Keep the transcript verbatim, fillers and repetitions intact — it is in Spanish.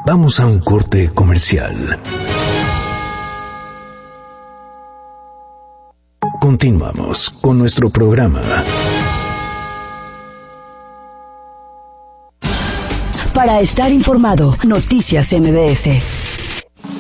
Vamos a un corte comercial. Continuamos con nuestro programa. Para estar informado, Noticias M B S.